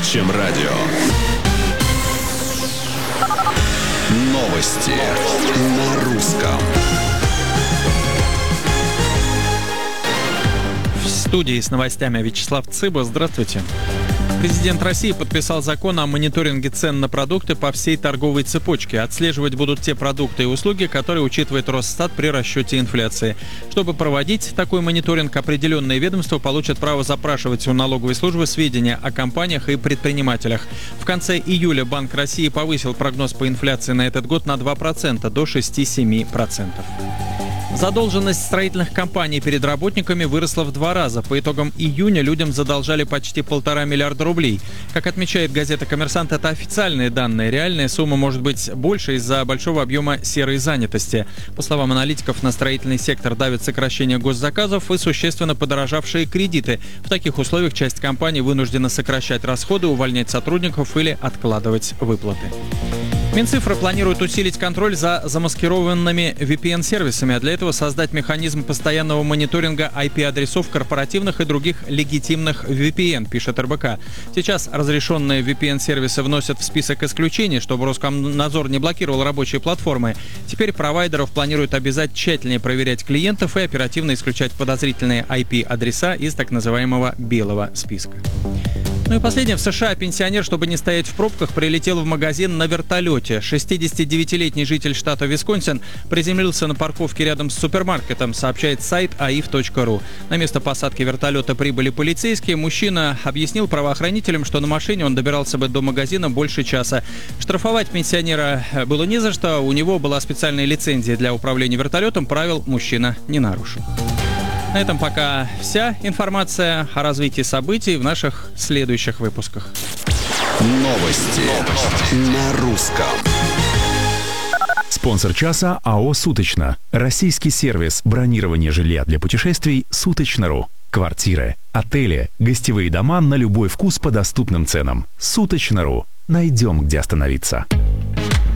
чем радио. Новости на русском. В студии с новостями Вячеслав Цыба. Здравствуйте. Президент России подписал закон о мониторинге цен на продукты по всей торговой цепочке. Отслеживать будут те продукты и услуги, которые учитывает Росстат при расчете инфляции. Чтобы проводить такой мониторинг, определенные ведомства получат право запрашивать у налоговой службы сведения о компаниях и предпринимателях. В конце июля Банк России повысил прогноз по инфляции на этот год на 2% до 6-7%. Задолженность строительных компаний перед работниками выросла в 2 раза. По итогам июня людям задолжали почти 1,5 миллиарда рублей. Как отмечает газета «Коммерсант», это официальные данные. Реальная сумма может быть больше из-за большого объема серой занятости. По словам аналитиков, на строительный сектор давит сокращение госзаказов и существенно подорожавшие кредиты. В таких условиях часть компаний вынуждена сокращать расходы, увольнять сотрудников или откладывать выплаты. Минцифра планирует усилить контроль за замаскированными VPN-сервисами, а для этого создать механизм постоянного мониторинга IP-адресов корпоративных и других легитимных VPN, пишет РБК. Сейчас разрешенные VPN-сервисы вносят в список исключений, чтобы Роскомнадзор не блокировал рабочие платформы. Теперь провайдеров планируют обязать тщательнее проверять клиентов и оперативно исключать подозрительные IP-адреса из так называемого белого списка. Ну и последнее. В США пенсионер, чтобы не стоять в пробках, прилетел в магазин на вертолете. 69-летний житель штата Висконсин приземлился на парковке рядом с супермаркетом, сообщает сайт aiv.ru. На место посадки вертолета прибыли полицейские. Мужчина объяснил правоохранителям, что на машине он добирался бы до магазина больше часа. Штрафовать пенсионера было не за что. У него была специальная лицензия для управления вертолетом. Правил мужчина не нарушил. На этом пока вся информация о развитии событий в наших следующих выпусках. Новости на русском. Спонсор часа АО «Суточно». Российский сервис бронирования жилья для путешествий «Суточно.ру». Квартиры, отели, гостевые дома на любой вкус по доступным ценам. «Суточно.ру». Найдем, где остановиться.